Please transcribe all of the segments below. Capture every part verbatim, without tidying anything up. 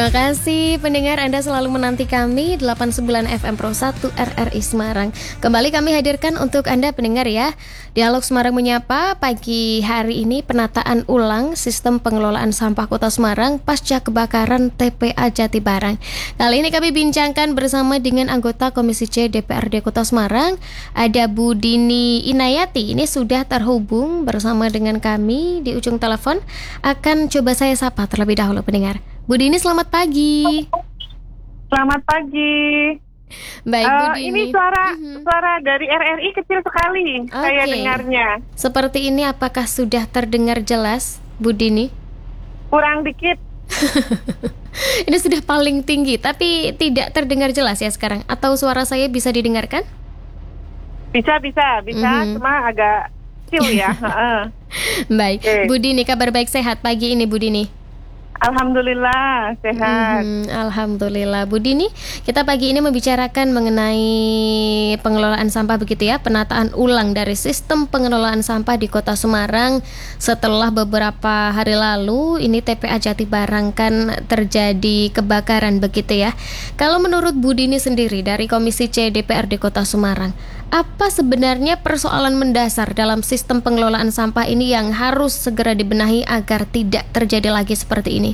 Terima kasih pendengar, Anda selalu menanti kami delapan puluh sembilan F M Pro satu R R I Semarang. Kembali kami hadirkan untuk Anda pendengar ya. Dialog Semarang Menyapa pagi hari ini, penataan ulang sistem pengelolaan sampah Kota Semarang pasca kebakaran T P A Jatibarang. Kali ini kami bincangkan bersama dengan anggota Komisi C D P R D Kota Semarang, ada Bu Dini Inayati. Ini sudah terhubung bersama dengan kami di ujung telepon. Akan coba saya sapa terlebih dahulu pendengar. Bu Dini, selamat pagi. Selamat pagi. Baik, Bu uh, Dini. Ini suara uh-huh. suara dari R R I kecil sekali. Okay. Saya dengarnya. Seperti ini, apakah sudah terdengar jelas, Bu Dini? Kurang dikit. Ini sudah paling tinggi, tapi tidak terdengar jelas ya sekarang. Atau suara saya bisa didengarkan? Bisa, bisa, bisa. Uh-huh. Cuma agak kecil ya. Baik, okay. Bu Dini, kabar baik sehat pagi ini, Bu Dini? Alhamdulillah sehat. Hmm, Alhamdulillah. Bu Dini, kita pagi ini membicarakan mengenai pengelolaan sampah begitu ya, penataan ulang dari sistem pengelolaan sampah di Kota Semarang setelah beberapa hari lalu ini T P A Jatibarang kan terjadi kebakaran begitu ya. Kalau menurut Bu Dini sendiri dari Komisi C D P R D Kota Semarang, apa sebenarnya persoalan mendasar dalam sistem pengelolaan sampah ini yang harus segera dibenahi agar tidak terjadi lagi seperti ini?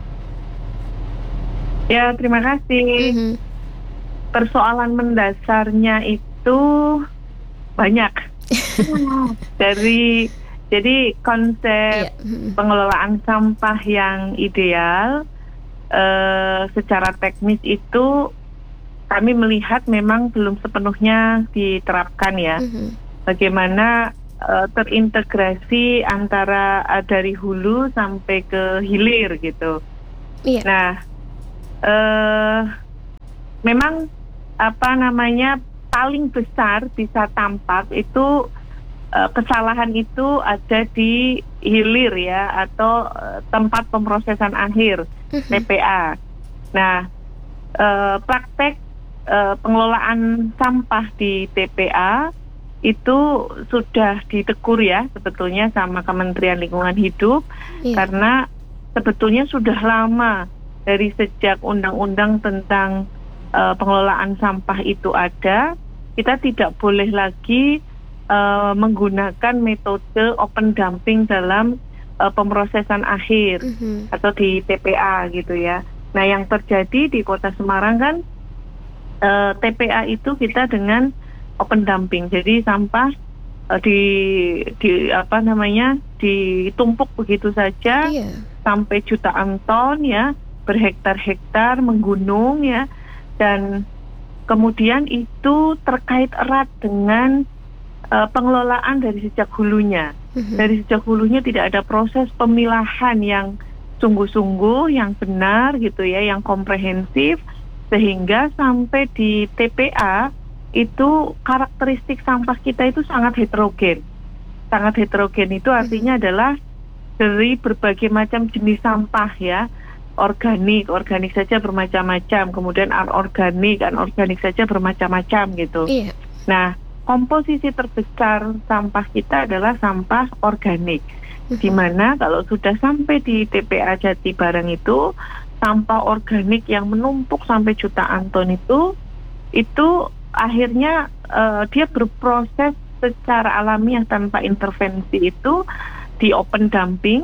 Ya, terima kasih. Mm-hmm. Persoalan mendasarnya itu banyak. Dari jadi konsep yeah. pengelolaan sampah yang ideal uh, secara teknis itu kami melihat memang belum sepenuhnya diterapkan ya. Mm-hmm. Bagaimana uh, terintegrasi antara uh, dari hulu sampai ke hilir gitu. Yeah. Nah, uh, memang apa namanya paling besar bisa tampak itu uh, kesalahan itu ada di hilir ya, atau uh, tempat pemrosesan akhir, mm-hmm. T P A. Nah, uh, praktek Uh, pengelolaan sampah di T P A itu sudah ditegur ya sebetulnya sama Kementerian Lingkungan Hidup, iya. Karena sebetulnya sudah lama dari sejak undang-undang tentang uh, pengelolaan sampah itu ada, kita tidak boleh lagi uh, menggunakan metode open dumping dalam uh, pemrosesan akhir, mm-hmm. atau di T P A gitu ya. Nah, yang terjadi di Kota Semarang kan Uh, T P A itu kita dengan open dumping, jadi sampah uh, di di apa namanya ditumpuk begitu saja, iya. sampai jutaan ton ya, berhektar-hektar menggunung ya, dan kemudian itu terkait erat dengan uh, pengelolaan dari sejak hulunya. Mm-hmm. Dari sejak hulunya tidak ada proses pemilahan yang sungguh-sungguh, yang benar gitu ya, yang komprehensif. Sehingga sampai di T P A itu karakteristik sampah kita itu sangat heterogen. Sangat heterogen itu artinya adalah dari berbagai macam jenis sampah ya. Organik, organik saja bermacam-macam. Kemudian anorganik, anorganik saja bermacam-macam gitu. Iya. Nah, komposisi terbesar sampah kita adalah sampah organik. Di mana kalau sudah sampai di T P A Jatibarang itu, sampah organik yang menumpuk sampai jutaan ton itu, itu akhirnya uh, dia berproses secara alamiah tanpa intervensi itu di open dumping,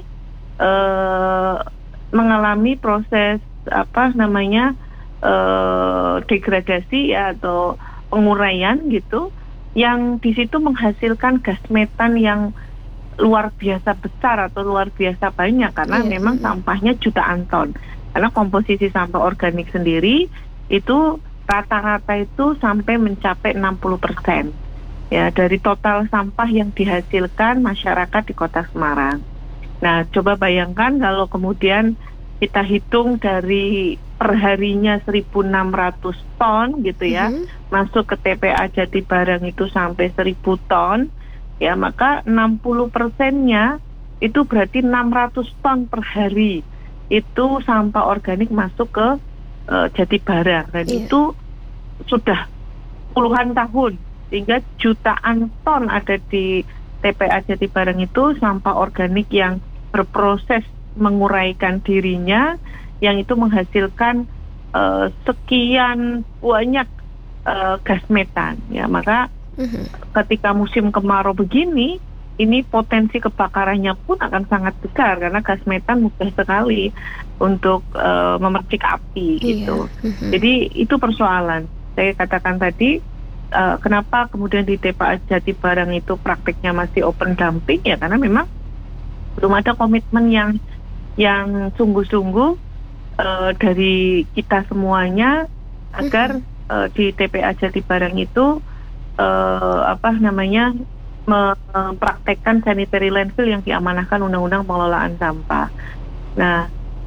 uh, mengalami proses apa namanya uh, degradasi ya, atau penguraian gitu, yang di situ menghasilkan gas metan yang luar biasa besar atau luar biasa banyak karena yeah. memang sampahnya jutaan ton. Karena komposisi sampah organik sendiri itu rata-rata itu sampai mencapai enam puluh persen ya dari total sampah yang dihasilkan masyarakat di Kota Semarang. Nah, coba bayangkan kalau kemudian kita hitung dari perharinya seribu enam ratus ton gitu ya, mm-hmm. masuk ke T P A Jatibarang itu sampai seribu ton, ya maka enam puluh persennya itu berarti enam ratus ton per hari. Itu sampah organik masuk ke uh, Jatibarang, dan yeah. itu sudah puluhan tahun, sehingga jutaan ton ada di T P A Jatibarang itu sampah organik yang berproses menguraikan dirinya, yang itu menghasilkan uh, sekian banyak uh, gas metan. Ya, maka uh-huh. ketika musim kemarau begini, ini potensi kebakarannya pun akan sangat besar karena gas metan mudah sekali untuk uh, memercik api gitu. Iya. Uh-huh. Jadi itu persoalan. Saya katakan tadi uh, kenapa kemudian di T P A Jatibarang itu praktiknya masih open dumping ya karena memang belum ada komitmen yang yang sungguh-sungguh uh, dari kita semuanya agar uh-huh. uh, di T P A Jatibarang itu uh, apa namanya mempraktekkan sanitary landfill yang diamanahkan Undang-Undang Pengelolaan Sampah. Nah,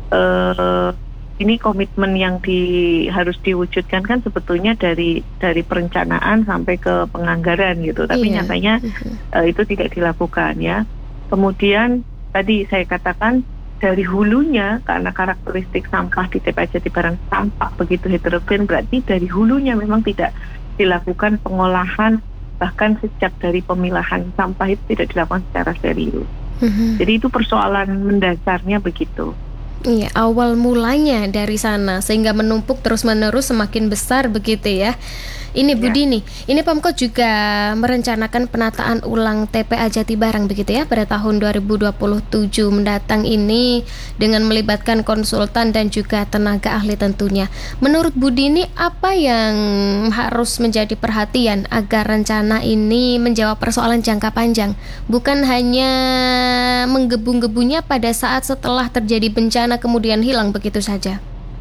eh, ini komitmen yang di, harus diwujudkan kan sebetulnya dari dari perencanaan sampai ke penganggaran gitu. Tapi iya. nyatanya eh, itu tidak dilakukan ya. Kemudian tadi saya katakan dari hulunya karena karakteristik sampah di T P A Jatibarang sampah begitu heterogen, berarti dari hulunya memang tidak dilakukan pengolahan. Bahkan sejak dari pemilahan sampah itu tidak dilakukan secara serius. Mm-hmm. Jadi itu persoalan mendasarnya begitu. Iya, awal mulanya dari sana sehingga menumpuk terus-menerus semakin besar begitu ya. Ini Bu ya. Dini, ini Pemkot juga merencanakan penataan ulang T P A Jatibarang begitu ya pada tahun dua ribu dua puluh tujuh mendatang ini dengan melibatkan konsultan dan juga tenaga ahli tentunya. Menurut Bu Dini, apa yang harus menjadi perhatian agar rencana ini menjawab persoalan jangka panjang, bukan hanya menggebu-gebunya pada saat setelah terjadi bencana kemudian hilang begitu saja?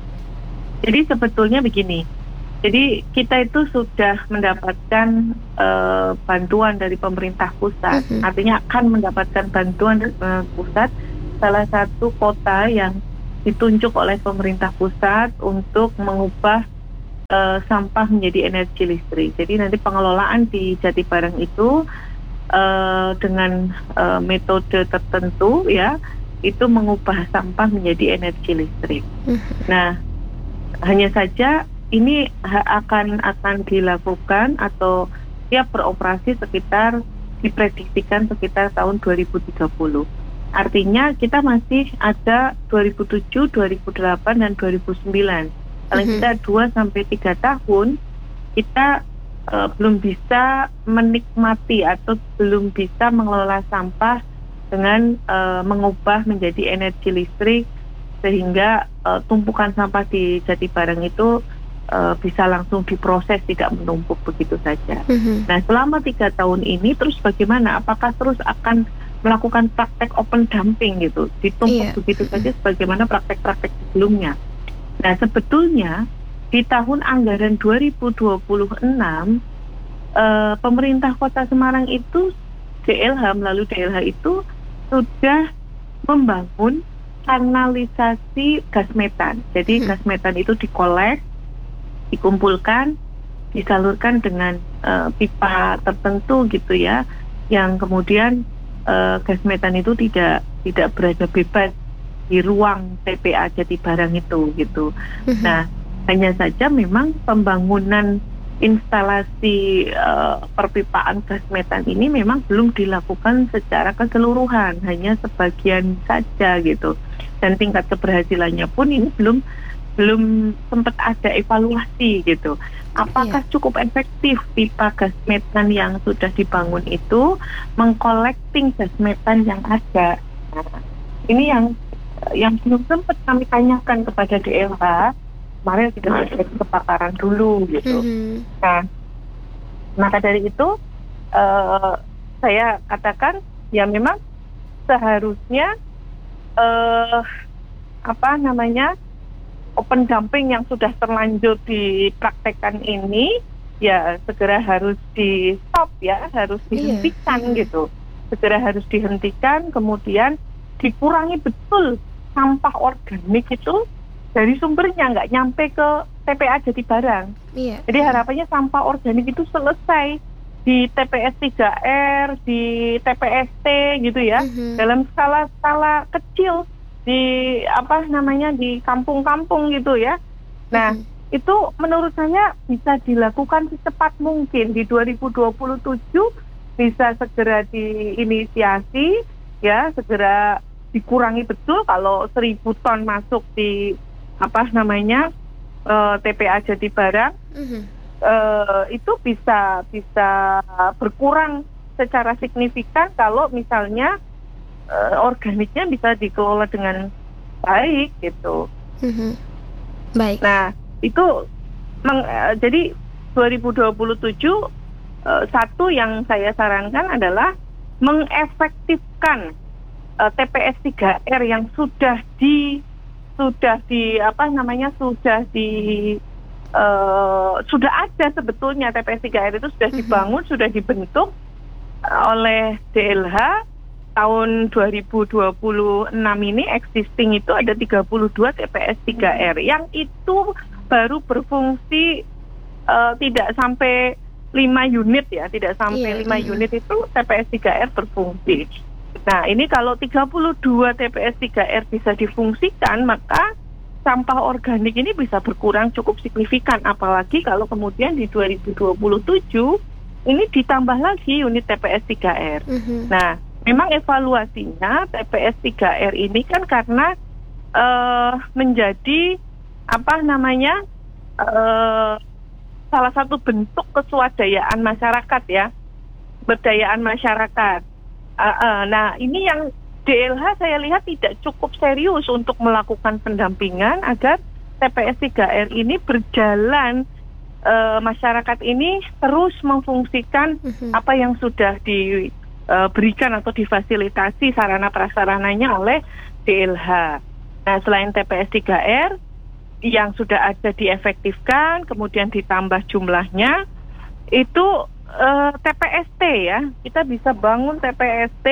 Jadi sebetulnya begini. Jadi kita itu sudah mendapatkan uh, bantuan dari pemerintah pusat, uh-huh. artinya akan mendapatkan bantuan dari pemerintah pusat, salah satu kota yang ditunjuk oleh pemerintah pusat untuk mengubah uh, sampah menjadi energi listrik. Jadi nanti pengelolaan di Jatibarang itu uh, dengan uh, metode tertentu ya, itu mengubah sampah menjadi energi listrik. Uh-huh. Nah, hanya saja ini akan akan dilakukan atau siap beroperasi sekitar diprediksikan sekitar tahun dua ribu tiga puluh. Artinya kita masih ada dua ribu tujuh, dua ribu delapan dan dua ribu sembilan. Paling mm-hmm. kita dua sampai tiga tahun kita uh, belum bisa menikmati atau belum bisa mengelola sampah dengan uh, mengubah menjadi energi listrik sehingga uh, tumpukan sampah di Jatibarang itu Uh, bisa langsung diproses, tidak menumpuk begitu saja. Mm-hmm. Nah, selama tiga tahun ini terus bagaimana? Apakah terus akan melakukan praktek open dumping gitu, ditumpuk yeah. begitu mm-hmm. saja sebagaimana praktek-praktek sebelumnya? Nah, sebetulnya di tahun anggaran dua ribu dua puluh enam uh, pemerintah Kota Semarang itu D L H melalui D L H itu sudah membangun kanalisasi gas metan. Jadi mm-hmm. gas metan itu dikolek, dikumpulkan, disalurkan dengan uh, pipa tertentu gitu ya, yang kemudian uh, gas metan itu tidak tidak berada bebas di ruang T P A Jatibarang itu gitu. Mm-hmm. Nah, hanya saja memang pembangunan instalasi uh, perpipaan gas metan ini memang belum dilakukan secara keseluruhan, hanya sebagian saja gitu. Dan tingkat keberhasilannya pun ini belum belum sempat ada evaluasi gitu. Apakah yeah. cukup efektif pipa gas metan yang sudah dibangun itu mengkolekting gas metan yang ada? Nah, ini yang yang belum sempat kami tanyakan kepada D L H. Kemarin tidak ada kebakaran dulu gitu. Mm-hmm. Nah, maka dari itu uh, saya katakan ya memang seharusnya uh, apa namanya open dumping yang sudah terlanjur dipraktekkan ini ya segera harus di stop ya, harus dihentikan iya. gitu. Segera harus dihentikan, kemudian dikurangi betul sampah organik itu dari sumbernya, nggak nyampe ke T P A Jatibarang. Iya. Jadi harapannya sampah organik itu selesai di T P S tiga R, di T P S T gitu ya, mm-hmm. dalam skala-skala kecil di apa namanya di kampung-kampung gitu ya. Nah, hmm. itu menurut saya bisa dilakukan secepat mungkin di dua ribu dua puluh tujuh, bisa segera diinisiasi ya, segera dikurangi betul. Kalau seribu ton masuk di apa namanya uh, T P A Jatibarang mm-hmm. uh, itu bisa bisa berkurang secara signifikan kalau misalnya uh, organiknya bisa dikelola dengan baik gitu. Mm-hmm. Baik. Nah itu meng, uh, jadi dua ribu dua puluh tujuh uh, satu yang saya sarankan adalah mengefektifkan uh, T P S tiga R yang sudah di sudah di apa namanya sudah di uh, sudah ada sebetulnya. T P S tiga R itu sudah dibangun, mm-hmm. sudah dibentuk oleh D L H tahun dua ribu dua puluh enam ini. Existing itu ada tiga puluh dua T P S tiga R yang itu baru berfungsi uh, tidak sampai lima unit ya, tidak sampai lima yeah. unit itu T P S tiga R berfungsi. Nah, ini kalau tiga puluh dua T P S tiga R bisa difungsikan, maka sampah organik ini bisa berkurang cukup signifikan. Apalagi kalau kemudian di dua ribu dua puluh tujuh ini ditambah lagi unit T P S tiga R. Mm-hmm. Nah, memang evaluasinya T P S tiga R ini kan karena uh, menjadi apa namanya uh, salah satu bentuk keswadayaan masyarakat ya, berdayaan masyarakat. Uh, uh, nah ini yang D L H saya lihat tidak cukup serius untuk melakukan pendampingan agar T P S tiga R ini berjalan, uh, masyarakat ini terus memfungsikan uh-huh. apa yang sudah diberikan uh, atau difasilitasi sarana prasarananya oleh D L H. Nah selain T P S tiga R yang sudah ada diefektifkan, kemudian ditambah jumlahnya, itu uh, T P S T ya, kita bisa bangun T P S T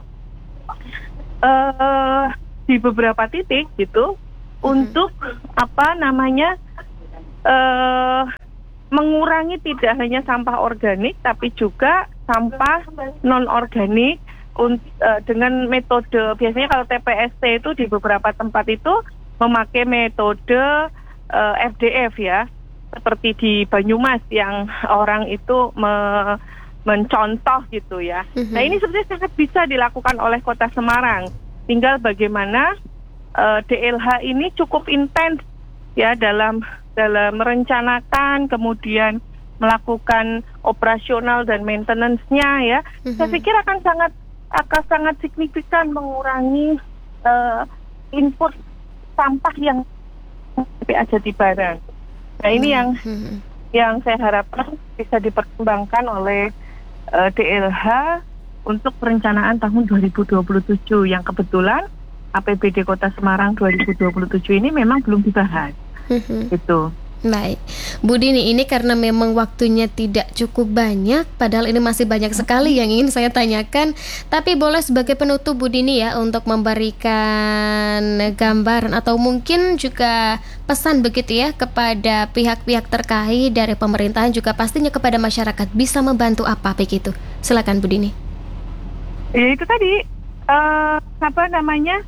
uh, di beberapa titik gitu, mm-hmm. untuk apa namanya uh, mengurangi tidak hanya sampah organik tapi juga sampah non organik un- uh, dengan metode, biasanya kalau T P S T itu di beberapa tempat itu memakai metode uh, F D F ya, seperti di Banyumas yang orang itu me- mencontoh gitu ya. Mm-hmm. Nah ini sebenarnya sangat bisa dilakukan oleh Kota Semarang. Tinggal bagaimana uh, D L H ini cukup intens ya dalam dalam merencanakan, kemudian melakukan operasional dan maintenance-nya ya. Mm-hmm. Saya pikir akan sangat akan sangat signifikan mengurangi uh, input sampah yang T P A Jatibarang. Nah ini hmm. yang hmm. yang saya harapkan bisa diperkembangkan oleh uh, D L H untuk perencanaan tahun dua ribu dua puluh tujuh yang kebetulan A P B D Kota Semarang dua ribu dua puluh tujuh ini memang belum dibahas. Hmm. Gitu. Baik, Bu Dini, ini karena memang waktunya tidak cukup banyak, padahal ini masih banyak sekali yang ingin saya tanyakan. Tapi boleh sebagai penutup Bu Dini ya, untuk memberikan gambaran atau mungkin juga pesan begitu ya kepada pihak-pihak terkait dari pemerintahan, juga pastinya kepada masyarakat, bisa membantu apa begitu. Silakan Bu Dini. Ya itu tadi uh, apa namanya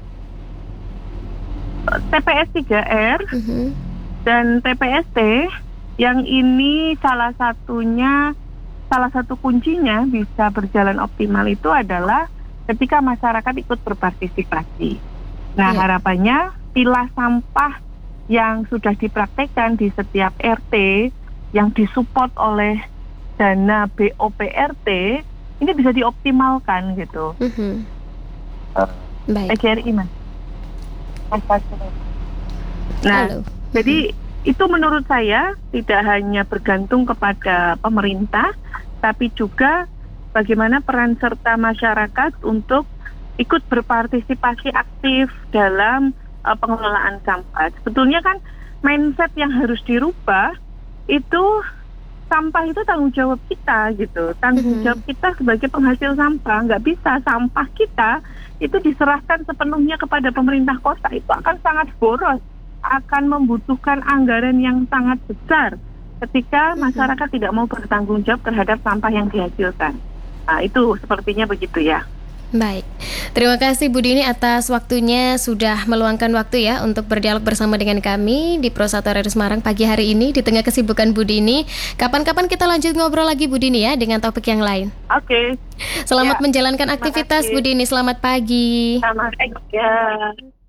T P S tiga R. Uh-huh. Dan T P S T yang ini salah satunya, salah satu kuncinya bisa berjalan optimal itu adalah ketika masyarakat ikut berpartisipasi. Nah, yeah. harapannya pilah sampah yang sudah dipraktekkan di setiap R T yang disupport oleh dana B O P R T ini bisa dioptimalkan gitu. Mm-hmm. Uh, Baik. P G R I Mas. Nah. Halo. Jadi itu menurut saya tidak hanya bergantung kepada pemerintah, tapi juga bagaimana peran serta masyarakat untuk ikut berpartisipasi aktif dalam uh, pengelolaan sampah. Sebetulnya kan mindset yang harus dirubah itu sampah itu tanggung jawab kita gitu, tanggung jawab kita sebagai penghasil sampah. Nggak bisa sampah kita itu diserahkan sepenuhnya kepada pemerintah kota, itu akan sangat boros, akan membutuhkan anggaran yang sangat besar ketika masyarakat mm-hmm. tidak mau bertanggung jawab terhadap sampah yang dihasilkan. Nah, itu sepertinya begitu ya. Baik, terima kasih Bu Dini atas waktunya, sudah meluangkan waktu ya untuk berdialog bersama dengan kami di Pro satu R R I Semarang pagi hari ini di tengah kesibukan Bu Dini. Kapan-kapan kita lanjut ngobrol lagi Bu Dini ya dengan topik yang lain. Oke. Okay. Selamat ya, menjalankan aktivitas kasih. Bu Dini, selamat pagi. Selamat pagi ya.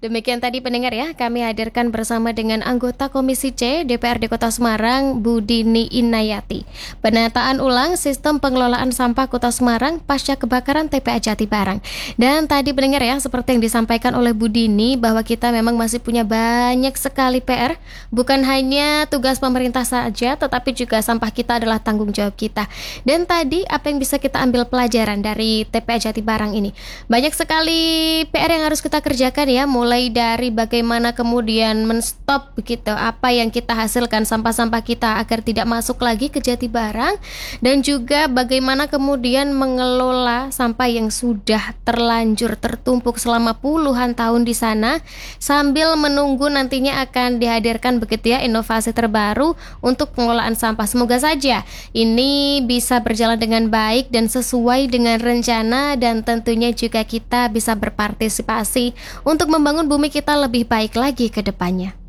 Demikian tadi pendengar ya, kami hadirkan bersama dengan anggota Komisi C D P R D Kota Semarang, Bu Dini Inayati. Penataan ulang sistem pengelolaan sampah Kota Semarang pasca kebakaran T P A Jatibarang. Dan tadi pendengar ya, seperti yang disampaikan oleh Bu Dini, bahwa kita memang masih punya banyak sekali P R. Bukan hanya tugas pemerintah saja, tetapi juga sampah kita adalah tanggung jawab kita. Dan tadi apa yang bisa kita ambil pelajaran dari T P A Jatibarang ini? Banyak sekali P R yang harus kita kerjakan ya, mulai dari bagaimana kemudian menstop begitu apa yang kita hasilkan sampah-sampah kita agar tidak masuk lagi ke Jatibarang, dan juga bagaimana kemudian mengelola sampah yang sudah terlanjur tertumpuk selama puluhan tahun di sana, sambil menunggu nantinya akan dihadirkan begitu ya inovasi terbaru untuk pengelolaan sampah. Semoga saja ini bisa berjalan dengan baik dan sesuai dengan rencana, dan tentunya juga kita bisa berpartisipasi untuk membangun bumi kita lebih baik lagi ke depannya.